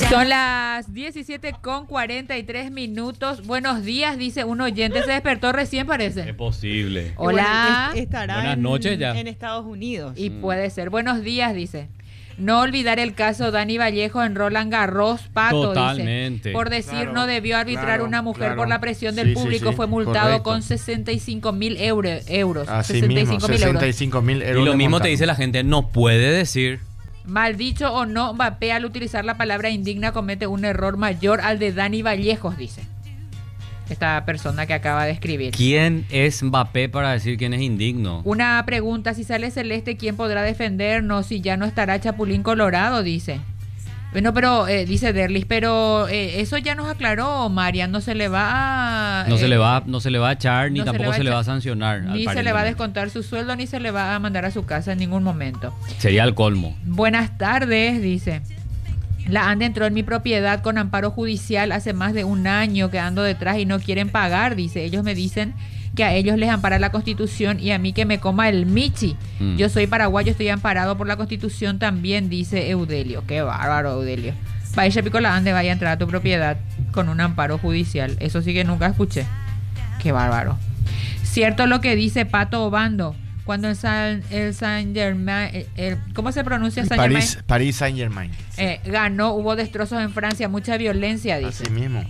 Son las 17:43 minutos. Buenos días, dice un oyente. Se despertó recién, parece. Es posible. Hola. Bueno, estará Buenas noches ya. en Estados Unidos. Y puede ser. Buenos días, dice. No olvidar el caso Dani Vallejo en Roland Garros, Pato, Totalmente. dice. Por decir Claro, no debió arbitrar claro, una mujer claro. por la presión del Sí, público. sí, Fue multado correcto. con 65.000 euros. Así mismo, 65.000 euros. Y lo le mismo te montaron. dice la gente, no puede decir. Mal dicho o no, Mbappé al utilizar la palabra indigna comete un error mayor al de Dani Vallejos, dice esta persona que acaba de escribir. ¿Quién es Mbappé para decir quién es indigno? Una pregunta, si sale Celeste, ¿quién podrá defendernos si ya no estará Chapulín Colorado? Dice. Bueno, pero dice Derlis, pero eso ya nos aclaró, Marian, no se le va a... No se le va a echar, ni no se le tampoco va a se le va a echar, sancionar. ni se le va a aparentemente. descontar su sueldo, ni se le va a mandar a su casa en ningún momento. Sería el colmo. Buenas tardes, dice. La ANDE entró en mi propiedad con amparo judicial hace más de un año quedando detrás y no quieren pagar, dice. Ellos me dicen que a ellos les ampara la Constitución y a mí que me coma el michi. Yo soy paraguayo, estoy amparado por la Constitución también, dice Eudelio. Qué bárbaro, Eudelio. Paisha Pico, la ANDE vaya a entrar a tu propiedad con un amparo judicial. Eso sí que nunca escuché. Qué bárbaro. Cierto lo que dice Pato Obando. Cuando el Saint-Germain, ¿cómo se pronuncia Saint-Germain? París Saint-Germain. Ganó, hubo destrozos en Francia, mucha violencia, dice. Así mismo.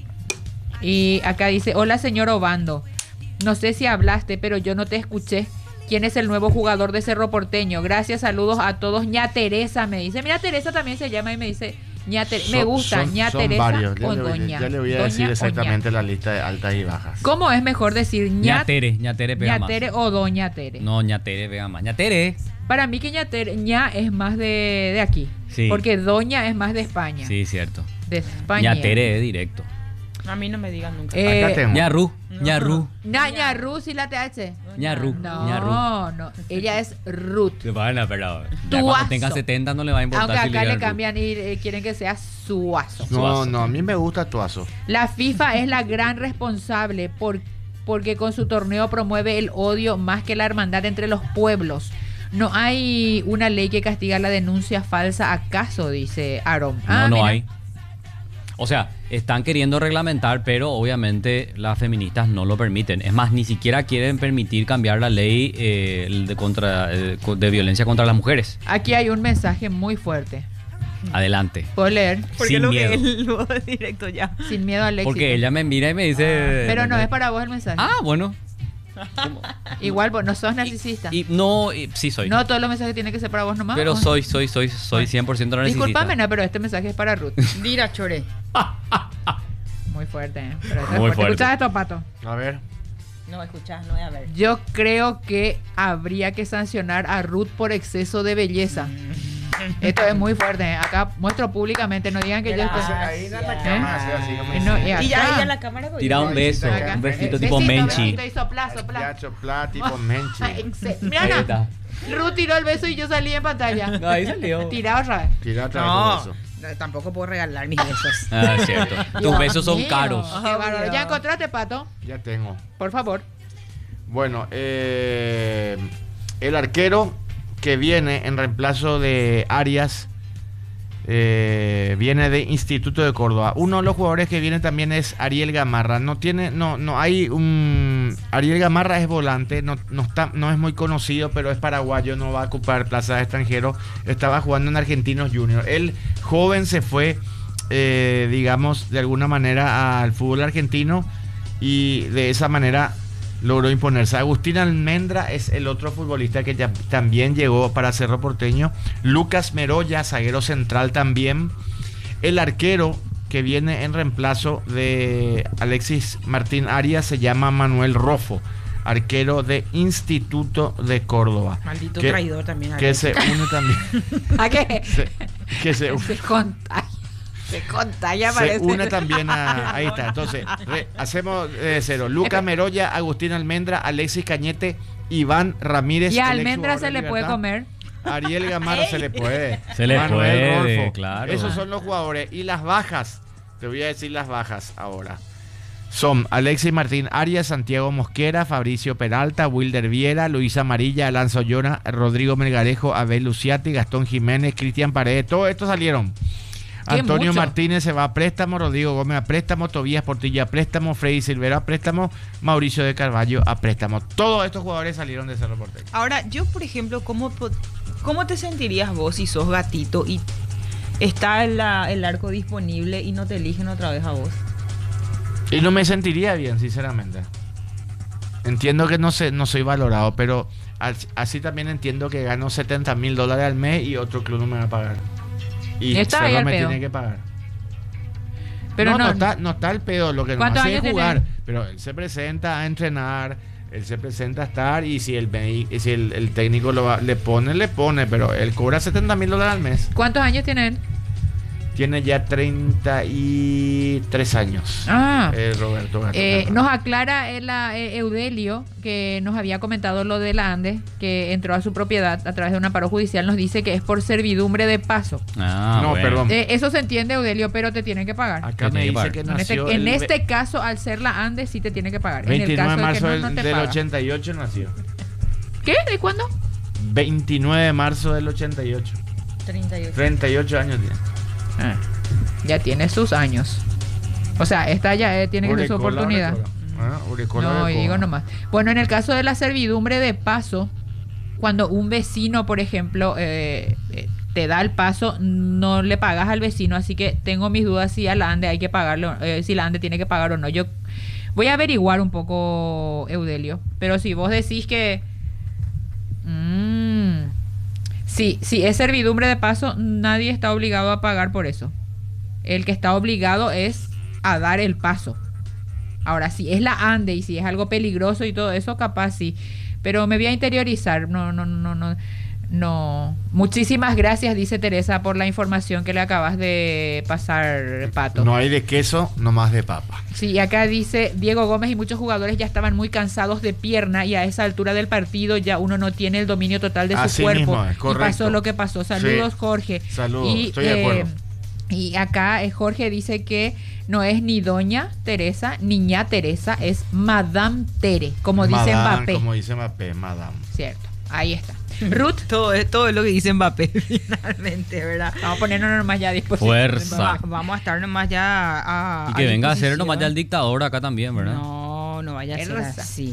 Y acá dice, hola señor Obando, no sé si hablaste, pero yo no te escuché. ¿Quién es el nuevo jugador de Cerro Porteño? Gracias, saludos a todos. Ña Teresa me dice. Mira, Teresa también se llama y me dice, Ña Teresa. Me gusta, Ña son Teresa varios. o Doña. Ya le voy a Doña decir o exactamente la lista de altas y bajas. Ña. ¿Cómo es mejor decir Ñatere pega Ña más. Tere o Doña Tere? No, Ñatere pega más. Ñatere. Para mí que Ña es más de aquí. Sí. Porque Doña es más de España. Sí, cierto. De España. Ñatere es directo. A mí no me digan nunca. Acá tengo. Ñarru. No. Ñarru. Ñarru, sí la TH. Ñarru. No, no. Ella es Ruth. Bueno, pero ya Tuazo. cuando tenga 70 no le va a importar. Aunque si acá le digan cambian y quieren que sea Suazo. No, a mí me gusta Tuazo. La FIFA es la gran responsable porque con su torneo promueve el odio más que la hermandad entre los pueblos. No hay una ley que castiga la denuncia falsa, ¿acaso? Dice Aaron. No mira. hay. O sea, están queriendo reglamentar, pero obviamente las feministas no lo permiten. Es más, ni siquiera quieren permitir cambiar la ley de violencia contra las mujeres. Aquí hay un mensaje muy fuerte. Adelante. ¿Puedo leer? Porque sin lo miedo. que él luego de directo ya. Sin miedo al éxito. Porque ella me mira y me dice... Pero no es para vos el mensaje. Ah, bueno. Igual vos no sos narcisista. Sí soy. No todos los mensajes tienen que ser para vos nomás. Pero ¿o? soy 100% narcisista. Disculpame, no, pero este mensaje es para Ruth. Dira, chore. Muy fuerte, ¿eh? Pero esto es Muy fuerte. ¿Escuchás esto, Pato? A ver. No, escuchás, no voy a ver. Yo creo que habría que sancionar a Ruth por exceso de belleza. Esto es muy fuerte, ¿eh? Acá muestro públicamente, no digan que yo estoy... Ahí en la Gracias. cama, así, No, y Y acá. ya ahí a la cámara voy. Tira un beso, Acá. un besito Besito, tipo Menchi. besito y sopla, sopla. Ya chopla tipo Menchi. Mira, Ahí Ana, está. Ruth tiró el beso y yo salí en pantalla. No, ahí salió. Tira otra vez. Tira otra vez No, con eso. tampoco puedo regalar mis besos. Ah, es cierto. Tus Dios besos son mío, caros. qué bárbaro. Obvio. ¿Ya encontraste, Pato? Ya tengo. Por favor. Bueno, el arquero que viene en reemplazo de Arias viene de Instituto de Córdoba. Uno de los jugadores que viene también es Ariel Gamarra. No hay un... Ariel Gamarra es volante, no es muy conocido, pero es paraguayo, no va a ocupar plaza de extranjero. Estaba jugando en Argentinos Juniors. El joven se fue, digamos, de alguna manera al fútbol argentino y de esa manera logró imponerse. Agustín Almendra es el otro futbolista que ya también llegó para Cerro Porteño. Lucas Meroya, zaguero central también. El arquero que viene en reemplazo de Alexis Martín Arias se llama Manuel Rofo, arquero de Instituto de Córdoba. Maldito Que- traidor también. Que se une también. ¿A qué? que se une. Se contagia. Se contagia, Se parece. une también a... Ahí está. Entonces, hacemos de cero. Lucas Meroya, Agustín Almendra, Alexis Cañete, Iván Ramírez. Y a el ex Almendra jugador se de le puede Libertad. comer. Ariel Gamarra se le puede. Se le puede, Rolfo. claro. Esos son los jugadores. Y las bajas. Te voy a decir las bajas ahora. Son Alexis Martín Arias, Santiago Mosquera, Fabricio Peralta, Wilder Viera, Luisa Amarilla, Alonso Llona, Rodrigo Melgarejo, Abel Luciati, Gastón Jiménez, Cristian Paredes. Todos estos salieron. Antonio mucho. Martínez se va a préstamo, Rodrigo Gómez a préstamo, Tobías Portilla a préstamo, Freddy Silvera a préstamo, Mauricio de Carvalho a préstamo. Todos estos jugadores salieron de Cerro Porteño. Ahora, yo, por ejemplo, ¿cómo te sentirías vos si sos Gatito y está el arco disponible y no te eligen otra vez a vos? Y no me sentiría bien, sinceramente. Entiendo que no soy valorado, pero así también entiendo que gano $70,000 al mes y otro club no me va a pagar. Y Está ahí Cerro al me pedo. tiene que pagar. Pero no, no está el pedo, lo que no ¿Cuántos hace es años jugar. tenés? Pero él se presenta a entrenar, él se presenta a estar y si el técnico le pone, pero él cobra $70,000 al mes. ¿Cuántos años tiene él? Tiene ya 33 años. Roberto Gato. Nos aclara Eudelio, que nos había comentado lo de la Andes, que entró a su propiedad a través de un amparo judicial, nos dice que es por servidumbre de paso. No, perdón. Eso se entiende, Eudelio, pero te tienen que pagar. Acá me dice que nació En este caso, al ser la Andes, sí te tiene que pagar. 29 en el caso de marzo de que no te del paga. 88 nació. ¿Qué? ¿De cuándo? 29 de marzo del 88. 38 años tiene. Ya tiene sus años. O sea, esta ya tiene su oportunidad. No, y digo nomás. Bueno, en el caso de la servidumbre de paso, cuando un vecino, por ejemplo, te da el paso, no le pagas al vecino, así que tengo mis dudas si a la ANDE hay que pagarlo, si la ANDE tiene que pagar o no. Yo voy a averiguar un poco, Eudelio, pero si vos decís que sí, es servidumbre de paso, nadie está obligado a pagar por eso. El que está obligado es a dar el paso. Ahora, si es la ANDE y si es algo peligroso y todo eso, capaz sí. Pero me voy a interiorizar. No. Muchísimas gracias, dice Teresa, por la información que le acabas de pasar, Pato. No hay de queso, nomás de papa. Sí, acá dice Diego Gómez y muchos jugadores ya estaban muy cansados de pierna y a esa altura del partido ya uno no tiene el dominio total de su Así cuerpo. mismo es, y correcto. pasó lo que pasó. Saludos, Sí. Jorge. Saludos, estoy de acuerdo. Y acá Jorge dice que no es ni doña Teresa, niña Teresa, es Madame Tere, como dice Mbappé. Como dice Mbappé, Madame. Cierto, ahí está. Ruth, Todo es lo que dice Mbappé, finalmente, ¿verdad? vamos a ponernos nomás ya a disposición. Fuerza. Vamos a estar nomás ya Y que venga a ser nomás ya el disposición. dictador acá también, ¿verdad? No vaya a ser Fuerza. así.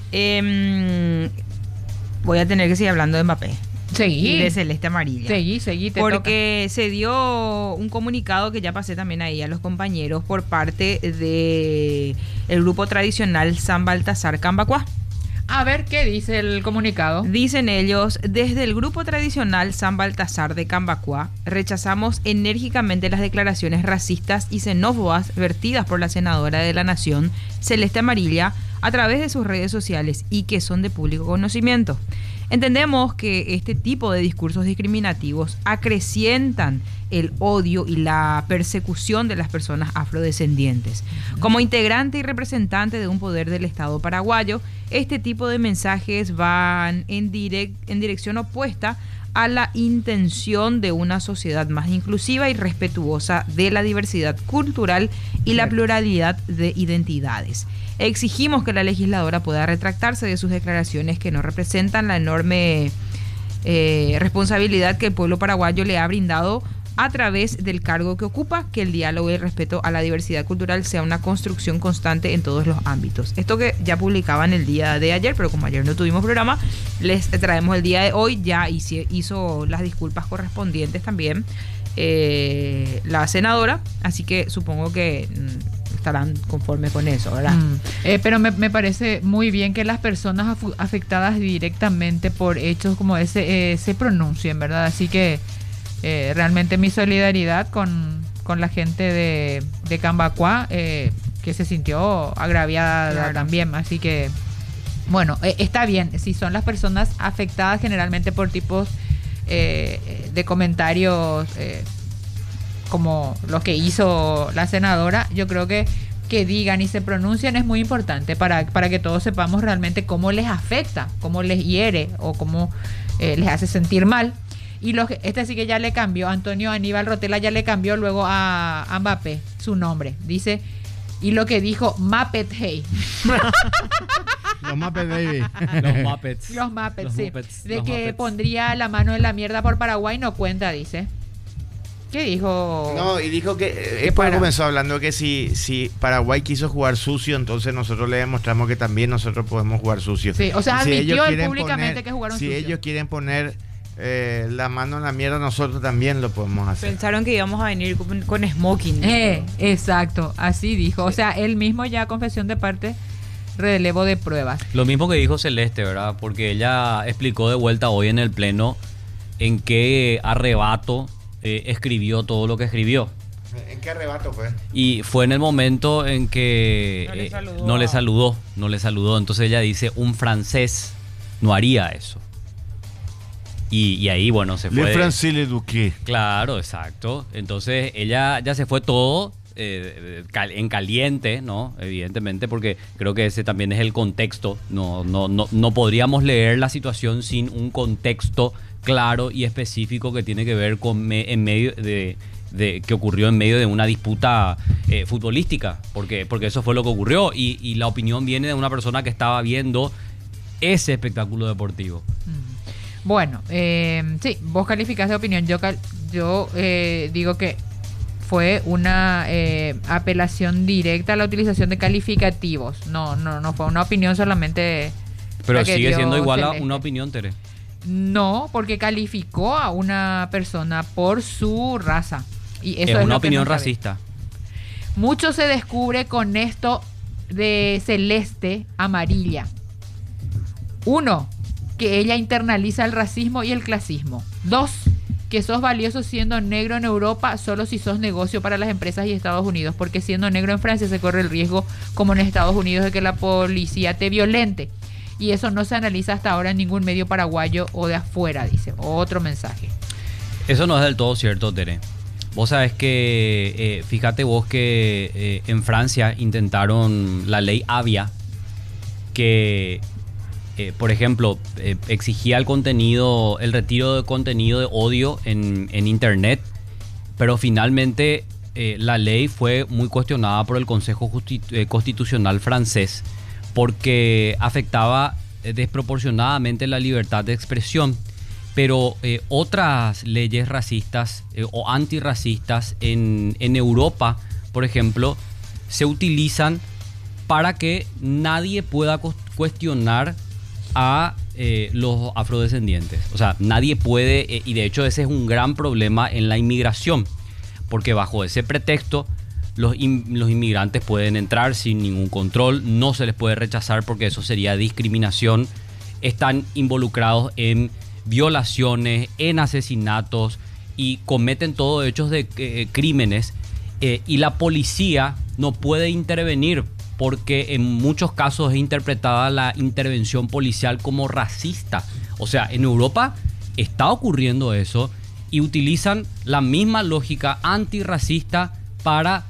Voy a tener que seguir hablando de Mbappé. Seguí. Y de Celeste Amarilla. Seguí, te Porque se dio un comunicado que ya pasé también ahí a los compañeros por parte de el grupo tradicional San Baltasar Cambacuá. toca. A ver, ¿qué dice el comunicado? Dicen ellos, desde el grupo tradicional San Baltasar de Cambacuá, rechazamos enérgicamente las declaraciones racistas y xenófobas vertidas por la senadora de la Nación, Celeste Amarilla, a través de sus redes sociales y que son de público conocimiento. Entendemos que este tipo de discursos discriminativos acrecientan el odio y la persecución de las personas afrodescendientes. Como integrante y representante de un poder del Estado paraguayo, este tipo de mensajes van en dirección opuesta a la intención de una sociedad más inclusiva y respetuosa de la diversidad cultural y la pluralidad de identidades. Exigimos que la legisladora pueda retractarse de sus declaraciones que no representan la enorme responsabilidad que el pueblo paraguayo le ha brindado a través del cargo que ocupa, que el diálogo y el respeto a la diversidad cultural sea una construcción constante en todos los ámbitos. Esto que ya publicaban el día de ayer, pero como ayer no tuvimos programa, les traemos el día de hoy, ya hizo las disculpas correspondientes también la senadora, así que supongo que estarán conformes con eso, ¿verdad? Pero me parece muy bien que las personas afectadas directamente por hechos como ese se pronuncien, ¿verdad? Así que realmente mi solidaridad con la gente de Cambacuá, que se sintió agraviada, Claro. también. Así que, bueno, está bien. Si son las personas afectadas generalmente por tipos de comentarios como los que hizo la senadora, yo creo que digan y se pronuncien es muy importante para que todos sepamos realmente cómo les afecta, cómo les hiere o cómo les hace sentir mal. Y este sí que ya le cambió, Antonio Aníbal Rotela ya le cambió luego a Mbappé su nombre. Dice, y lo que dijo Muppet Hey. Los Muppets, baby. Los Muppets. Los Muppets, Los sí. Muppets, De los que Muppets. pondría la mano en la mierda por Paraguay, no cuenta, dice. ¿Qué dijo? No, y dijo que después comenzó hablando que si Paraguay quiso jugar sucio, entonces nosotros le demostramos que también nosotros podemos jugar sucio. Sí, o sea, si admitió él públicamente que jugaron sucio. sucio. Si ellos quieren poner la mano en la mierda, nosotros también lo podemos hacer. Pensaron que íbamos a venir con smoking. Exacto, así dijo. O sea, él mismo ya confesión de parte, relevo de pruebas. Lo mismo que dijo Celeste, ¿verdad? Porque ella explicó de vuelta hoy en el pleno en qué arrebato escribió todo lo que escribió. ¿En qué arrebato fue? Y fue en el momento en que no le saludó. Entonces ella dice, un francés no haría eso. Y ahí, bueno, se fue. Le francés l'eduqué. Claro, exacto. Entonces ella ya se fue todo en caliente, ¿no? Evidentemente, porque creo que ese también es el contexto. No podríamos leer la situación sin un contexto claro y específico que tiene que ver con en medio de que ocurrió en medio de una disputa futbolística, porque eso fue lo que ocurrió y la opinión viene de una persona que estaba viendo ese espectáculo deportivo. Bueno, sí, vos calificás de opinión, yo digo que fue una apelación directa a la utilización de calificativos, no fue una opinión solamente. Pero sigue siendo igual Celeste. a una opinión, Tere. No, porque calificó a una persona por su raza. Y eso es una lo que opinión no sabe. racista. Mucho se descubre con esto de Celeste Amarilla. 1, que ella internaliza el racismo y el clasismo. 2, que sos valioso siendo negro en Europa solo si sos negocio para las empresas y Estados Unidos, porque siendo negro en Francia se corre el riesgo, como en Estados Unidos, de que la policía te violente. Y eso no se analiza hasta ahora en ningún medio paraguayo o de afuera, dice. Otro mensaje. Eso no es del todo cierto, Tere. Vos sabés que, fíjate vos que en Francia intentaron la ley Avia, que, por ejemplo, exigía el retiro de contenido de odio en Internet, pero finalmente la ley fue muy cuestionada por el Consejo Constitucional francés porque afectaba desproporcionadamente la libertad de expresión. Pero otras leyes racistas o antirracistas en Europa, por ejemplo, se utilizan para que nadie pueda cuestionar a los afrodescendientes. O sea, nadie puede, y de hecho ese es un gran problema en la inmigración, porque bajo ese pretexto los inmigrantes pueden entrar sin ningún control, no se les puede rechazar porque eso sería discriminación, están involucrados en violaciones, en asesinatos y cometen todos hechos de crímenes y la policía no puede intervenir porque en muchos casos es interpretada la intervención policial como racista. O sea, en Europa está ocurriendo eso y utilizan la misma lógica antirracista para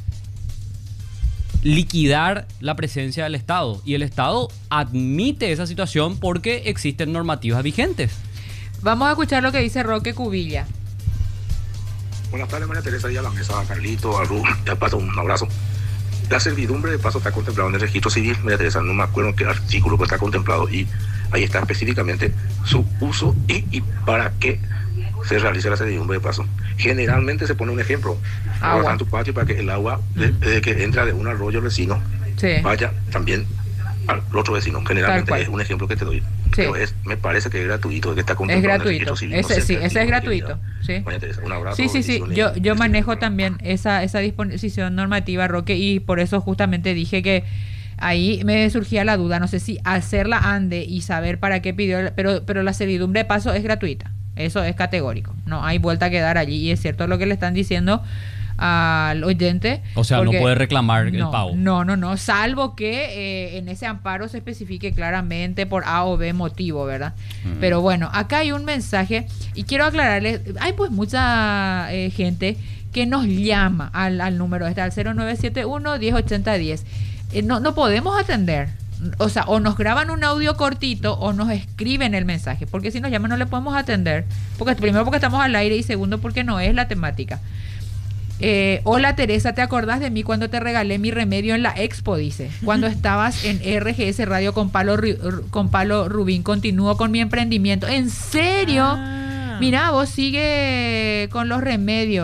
liquidar la presencia del Estado. Y el Estado admite esa situación porque existen normativas vigentes. Vamos a escuchar lo que dice Roque Cubilla. Buenas tardes, María Teresa, y a la mesa, a Carlito, a Ru, y al Paso, un abrazo. La servidumbre de paso está contemplado en el registro civil, María Teresa, no me acuerdo en qué artículo está contemplado, y ahí está específicamente su uso y para qué se realiza la servidumbre de paso. Generalmente se pone un ejemplo, agua en tu patio para que el agua que entra de un arroyo vecino vaya también al otro vecino. Generalmente es un ejemplo que te doy. Sí. Pero me parece que es gratuito, que está contemplado. Es gratuito. Ese es gratuito. Sí. Un abrazo. Sí. Yo manejo también esa disposición normativa, Roque, y por eso justamente dije que ahí me surgía la duda. No sé si hacerla ande y saber para qué pidió, pero la servidumbre de paso es gratuita. Eso es categórico. No hay vuelta que dar allí. Y es cierto lo que le están diciendo al oyente. O sea, porque no puede reclamar el pago. No, salvo que en ese amparo se especifique claramente por A o B motivo, ¿verdad? Pero bueno, acá hay un mensaje y quiero aclararles, hay pues mucha gente que nos llama al número al 0971-1080-10. No podemos atender. O sea, o nos graban un audio cortito o nos escriben el mensaje, porque si nos llaman no le podemos atender, porque primero porque estamos al aire y segundo porque no es la temática. Hola Teresa, ¿te acordás de mí cuando te regalé mi remedio en la expo? Dice, cuando estabas en RGS Radio con Palo Rubín, continúo con mi emprendimiento. ¿En serio? Mira, vos sigue con los remedios.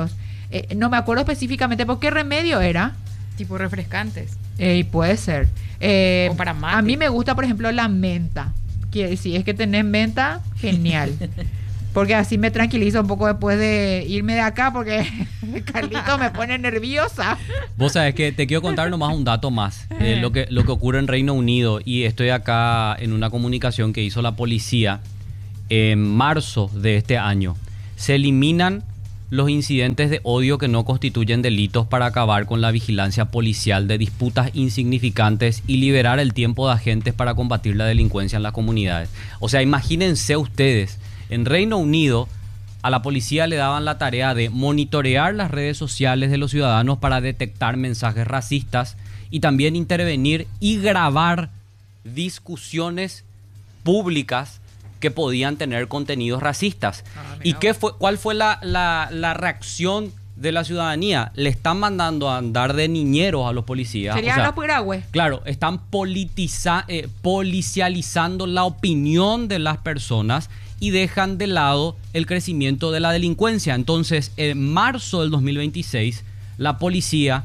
No me acuerdo específicamente por qué remedio era. Tipo refrescantes. Puede ser. O para mate. A mí me gusta, por ejemplo, la menta. Que si es que tenés menta, genial. Porque así me tranquilizo un poco después de irme de acá, porque Carlito me pone nerviosa. Vos sabés que te quiero contar nomás un dato más. Lo que ocurre en Reino Unido, y estoy acá en una comunicación que hizo la policía en marzo de este año. Se eliminan los incidentes de odio que no constituyen delitos para acabar con la vigilancia policial de disputas insignificantes y liberar el tiempo de agentes para combatir la delincuencia en las comunidades. O sea, imagínense ustedes, en Reino Unido a la policía le daban la tarea de monitorear las redes sociales de los ciudadanos para detectar mensajes racistas y también intervenir y grabar discusiones públicas que podían tener contenidos racistas. ¿Y cuál fue la reacción de la ciudadanía? Le están mandando a andar de niñeros a los policías. Serían los piragües. Claro, están policializando la opinión de las personas y dejan de lado el crecimiento de la delincuencia. Entonces, en marzo del 2026, la policía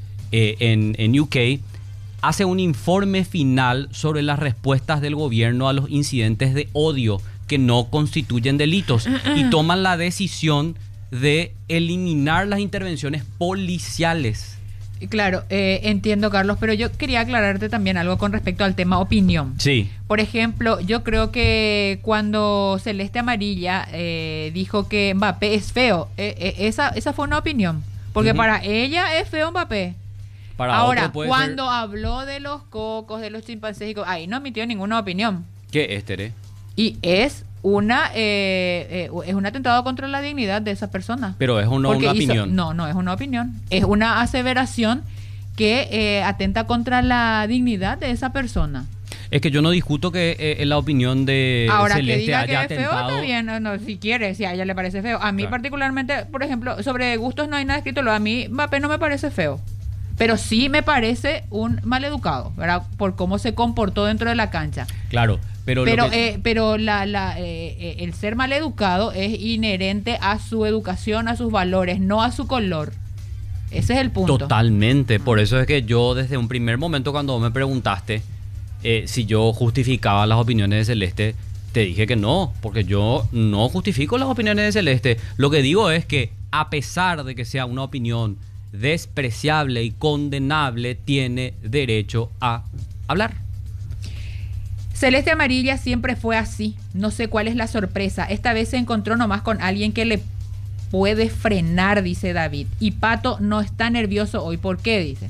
en UK hace un informe final sobre las respuestas del gobierno a los incidentes de odio que no constituyen delitos y toman la decisión de eliminar las intervenciones policiales. Claro, entiendo, Carlos, pero yo quería aclararte también algo con respecto al tema opinión. Sí. Por ejemplo, yo creo que cuando Celeste Amarilla dijo que Mbappé es feo, esa fue una opinión, porque para ella es feo Mbappé. Ahora, cuando habló de los cocos, de los chimpancés, ahí no emitió ninguna opinión. ¿Qué es, Tere? Y es un atentado contra la dignidad de esa persona. Pero es una opinión. No es una opinión. Es una aseveración que atenta contra la dignidad de esa persona. Es que yo no discuto que la opinión de ahora, Celeste que diga haya que es feo, atentado. está bien, no, si quiere, si a ella le parece feo. A mí particularmente, por ejemplo, sobre gustos no hay nada escrito. A mí Mbappé no me parece feo. Pero sí me parece un maleducado, ¿verdad? Por cómo se comportó dentro de la cancha. Claro, pero el ser maleducado es inherente a su educación, a sus valores, no a su color. Ese es el punto. Totalmente. Por eso es que yo desde un primer momento cuando me preguntaste si yo justificaba las opiniones de Celeste, te dije que no, porque yo no justifico las opiniones de Celeste. Lo que digo es que a pesar de que sea una opinión despreciable y condenable, tiene derecho a hablar. Celeste Amarilla siempre fue así. No sé cuál es la sorpresa. Esta vez se encontró nomás con alguien que le puede frenar, dice David. Y Pato no está nervioso hoy. ¿Por qué? Dice.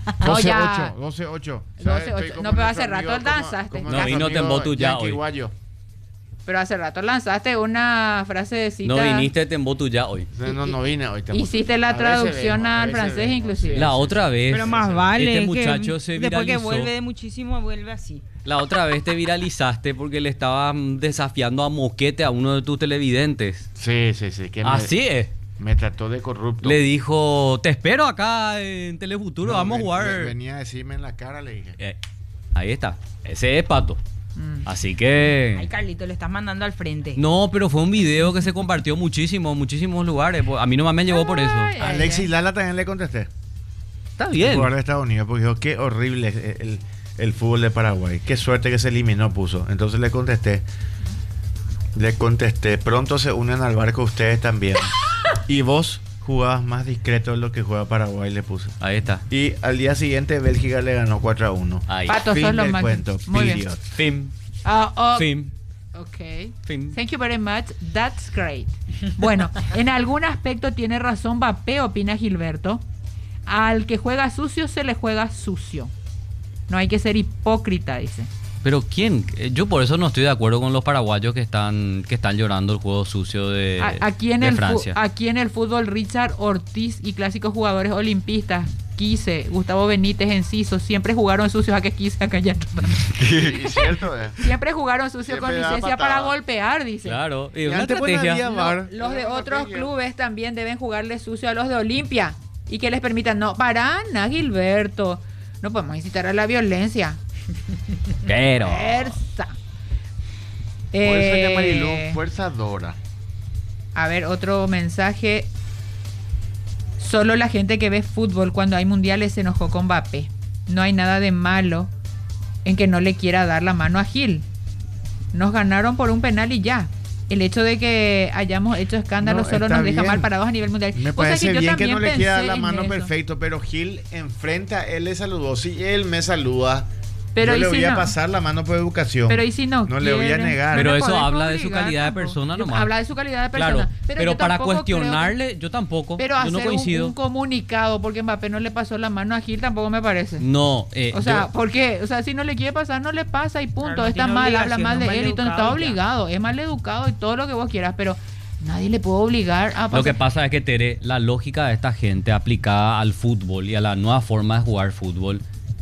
12-8. No, pero hace rato danzaste. No, y no te embotu ya hoy. Pero hace rato lanzaste una frasecita. No viniste te embotu ya hoy. No vine hoy. Hiciste la traducción al francés inclusive. La otra vez. Pero más vale. Este muchacho se viralizó. Después que vuelve de muchísimo, vuelve así. La otra vez te viralizaste porque le estabas desafiando a moquete a uno de tus televidentes. Sí. Así es. Me trató de corrupto. Le dijo, te espero acá en Telefuturo, vamos a jugar. Venía a decirme en la cara, le dije. Ahí está. Ese es Pato. Así que... Ay, Carlito, le estás mandando al frente. No, pero fue un video que se compartió muchísimo en muchísimos lugares. A mí nomás me llegó por eso. Alexis Lala también le contesté. Está bien. Jugador de Estados Unidos, porque dijo, qué horrible el fútbol de Paraguay. Qué suerte que se eliminó, puso. Entonces le contesté, pronto se unen al barco ustedes también. Y vos jugabas más discreto de lo que juega Paraguay, le puse. Ahí está. Y al día siguiente Bélgica le ganó 4-1. Ahí. Pato, Fin sos lo del máximo. cuento. Muy bien. Period. Fin. Fin. Ok. Fin. Thank you very much. That's great. Bueno, en algún aspecto tiene razón Mbappé, opina Gilberto. Al que juega sucio se le juega sucio. No hay que ser hipócrita, dice. Pero ¿quién? Yo por eso no estoy de acuerdo con los paraguayos que están llorando el juego sucio de Francia. Aquí en el fútbol, Richard Ortiz y clásicos jugadores olimpistas, Quise, Gustavo Benítez, Enciso, siempre jugaron sucios. ¿A qué Quise? Acá ya. Cierto, Siempre jugaron sucios Siempre con da licencia patada. para golpear, dice. Claro. Y Y una antes estrategia. Los de otros clubes también deben jugarle sucio a los de Olimpia y que les permitan. No, para Ana, Gilberto. No podemos incitar a la violencia. Pero... Fuerza. Por eso se llama Marilú, fuerza Dora. A ver, otro mensaje. Solo la gente que ve fútbol cuando hay mundiales se enojó con Mbappé. No hay nada de malo en que no le quiera dar la mano a Gil. Nos ganaron por un penal y ya. El hecho de que hayamos hecho escándalo solo nos deja mal parados a nivel mundial. Me O sea parece que yo bien que también no le quiera dar la pensé en mano eso. perfecto, pero Gil enfrente a él le saludó. Si él me saluda, Pero yo ¿y le si voy a no? pasar la mano por educación. Pero ¿y si no No le voy a quiere? negar. Pero No le eso podemos habla de su obligar calidad de tampoco. persona nomás. Habla de su calidad de Claro, persona. pero yo para tampoco creo cuestionarle, yo tampoco. Pero yo no hacer coincido. un comunicado porque Mbappé no le pasó la mano a Gil tampoco me parece. No, O sea, yo- ¿por qué? O sea, si no le quiere pasar, no le pasa y punto. Claro, no Está tiene mal, habla obligación, mal no de es él y todo, está maleducado ya. obligado. Es maleducado y todo lo que vos quieras, pero nadie le puede obligar a pasar. Lo que pasa es que, Tere, la lógica de esta gente aplicada al fútbol y a la nueva forma de jugar fútbol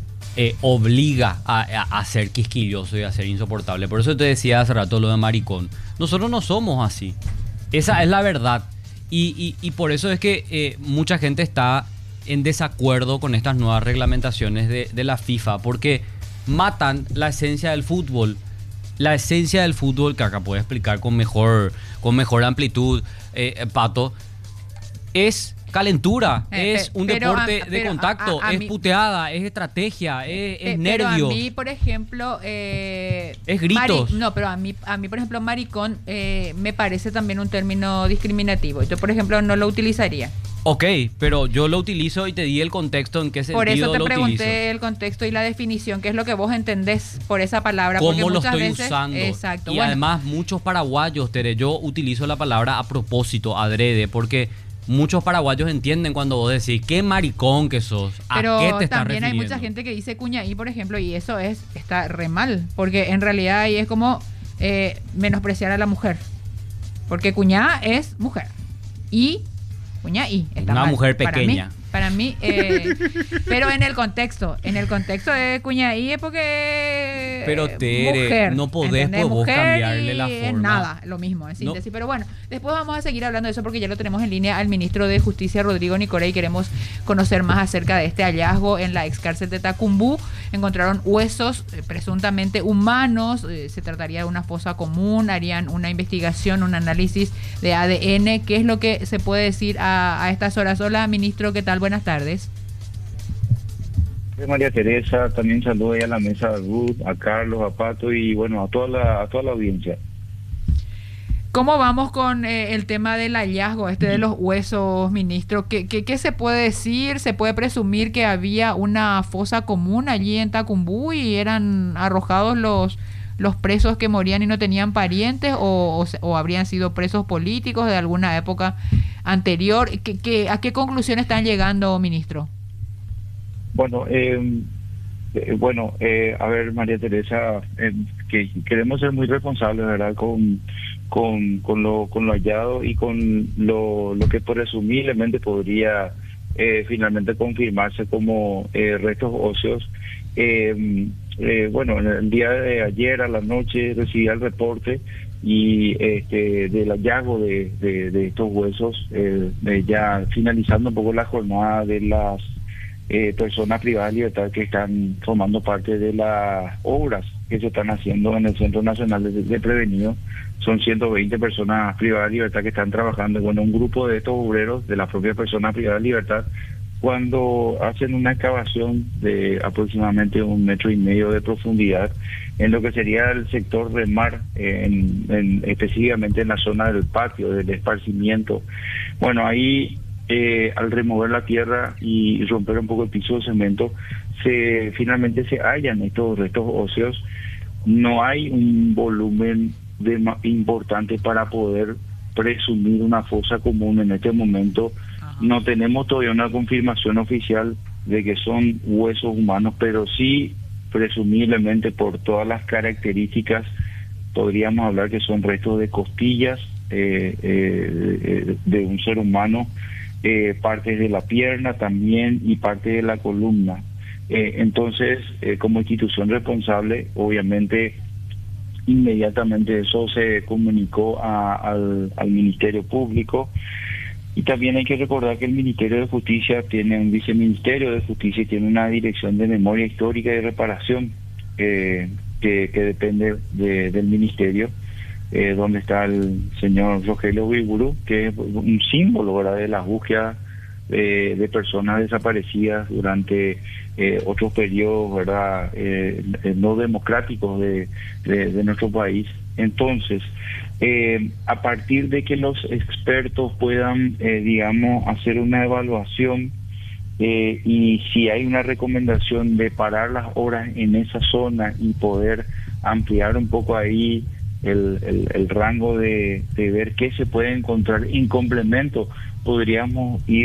obliga a ser quisquilloso y a ser insoportable. Por eso te decía hace rato lo de maricón. Nosotros no somos así. Esa es la verdad. Y por eso es que mucha gente está en desacuerdo con estas nuevas reglamentaciones de la FIFA, porque matan la esencia del fútbol. La esencia del fútbol, que acá puedo explicar con mejor amplitud, Pato, es calentura, es un pero deporte de pero contacto, a es mí- puteada, es estrategia, es Pero nervios. a mí, por ejemplo, Es gritos. no, pero a mí, por ejemplo, maricón me parece también un término discriminativo. Yo, por ejemplo, no lo utilizaría. Ok, pero yo lo utilizo y te di el contexto en qué sentido Por eso te lo pregunté utilizo. el contexto y la definición, qué es lo que vos entendés por esa palabra. Cómo porque lo muchas estoy veces, usando. Exacto. Y Bueno, además muchos paraguayos, Tere, yo utilizo la palabra a propósito, adrede, porque muchos paraguayos entienden cuando vos decís qué maricón que sos, a pero qué te estás también hay refiriendo. mucha gente que dice cuñaí, por ejemplo, y eso está re mal, porque en realidad ahí es como menospreciar a la mujer, porque cuñá es mujer y cuñaí está Una mal. mujer Para pequeña. Para mí, pero en el contexto de cuñaí es porque Pero, Tere, mujer, no podés, ¿entendés? pues, vos Mujer cambiarle y la es forma. nada, lo mismo, en síntesis. Pero bueno, después vamos a seguir hablando de eso porque ya lo tenemos en línea al ministro de Justicia, Rodrigo Nicolás, y queremos conocer más acerca de este hallazgo en la ex cárcel de Tacumbú. Encontraron huesos presuntamente humanos, se trataría de una fosa común, harían una investigación, un análisis de ADN. ¿Qué es lo que se puede decir a estas horas? Hola, ministro, ¿qué tal? Buenas tardes. María Teresa, también saludo ahí a la mesa a Ruth, a Carlos, a Pato y bueno, a toda la audiencia. ¿Cómo vamos con el tema del hallazgo de los huesos, ministro? ¿Qué se puede decir? ¿Se puede presumir que había una fosa común allí en Tacumbú y eran arrojados los presos que morían y no tenían parientes o habrían sido presos políticos de alguna época anterior? ¿A qué conclusión están llegando, ministro? Bueno, a ver, María Teresa, que queremos ser muy responsables, ¿verdad? Con lo hallado y con lo que presumiblemente podría finalmente confirmarse como restos óseos. Bueno, el día de ayer a la noche recibí el reporte y del hallazgo de estos huesos, ya finalizando un poco la jornada de las personas privadas de libertad que están formando parte de las obras que se están haciendo en el Centro Nacional de Prevenido. Son 120 personas privadas de libertad que están trabajando. Bueno, un grupo de estos obreros de las propias personas privadas de libertad, cuando hacen una excavación de aproximadamente 1,5 metros de profundidad en lo que sería el sector del mar, específicamente en la zona del patio, del esparcimiento. Bueno, ahí al remover la tierra y romper un poco el piso de cemento, finalmente se hallan estos restos óseos. No hay un volumen importante para poder presumir una fosa común en este momento. No tenemos todavía una confirmación oficial de que son huesos humanos, pero sí presumiblemente por todas las características podríamos hablar que son restos de costillas de un ser humano, partes de la pierna también y parte de la columna. Entonces, como institución responsable, obviamente inmediatamente eso se comunicó al Ministerio Público. Y también hay que recordar que el Ministerio de Justicia tiene un viceministerio de Justicia y tiene una dirección de memoria histórica y reparación que depende del ministerio, donde está el señor Rogelio Uiburu, que es un símbolo, ¿verdad?, de la búsqueda de personas desaparecidas durante otros periodos, ¿verdad? No democráticos de nuestro país. Entonces, a partir de que los expertos puedan, digamos, hacer una evaluación, y si hay una recomendación de parar las obras en esa zona y poder ampliar un poco ahí el rango de ver qué se puede encontrar en complemento, podríamos ir